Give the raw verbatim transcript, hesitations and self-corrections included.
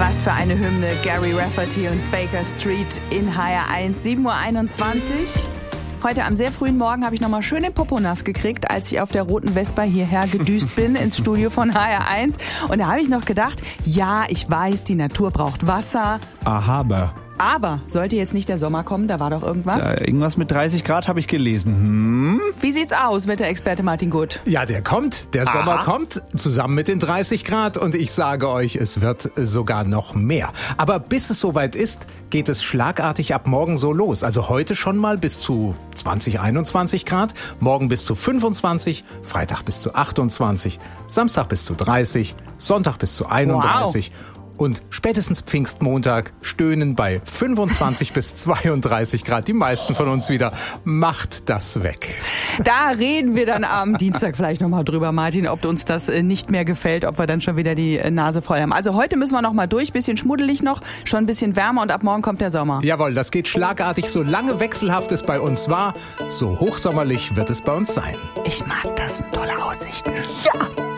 Was für eine Hymne, Gary Rafferty und Baker Street in H R eins, sieben Uhr einundzwanzig. Heute am sehr frühen Morgen habe ich nochmal schön den Popo nass gekriegt, als ich auf der roten Vespa hierher gedüst bin ins Studio von H R eins. Und da habe ich noch gedacht, ja, ich weiß, die Natur braucht Wasser. Aha, aber... Aber sollte jetzt nicht der Sommer kommen, da war doch irgendwas? Ja, irgendwas mit dreißig Grad habe ich gelesen. Hm? Wie sieht's aus, Wetterexperte Martin Gutt? Ja, der kommt. Der Aha. Sommer kommt, zusammen mit den dreißig Grad. Und ich sage euch, es wird sogar noch mehr. Aber bis es soweit ist, geht es schlagartig ab morgen so los. Also heute schon mal bis zu zwanzig, einundzwanzig Grad, morgen bis zu fünfundzwanzig, Freitag bis zu achtundzwanzig, Samstag bis zu dreißig, Sonntag bis zu einunddreißig. Wow. Und spätestens Pfingstmontag stöhnen bei fünfundzwanzig bis zweiunddreißig Grad die meisten von uns wieder. Macht das weg. Da reden wir dann am Dienstag vielleicht nochmal drüber, Martin, ob uns das nicht mehr gefällt, ob wir dann schon wieder die Nase voll haben. Also heute müssen wir nochmal durch, bisschen schmuddelig noch, schon ein bisschen wärmer und ab morgen kommt der Sommer. Jawohl, das geht schlagartig. So lange wechselhaft es bei uns war, so hochsommerlich wird es bei uns sein. Ich mag das. Tolle Aussichten. Ja!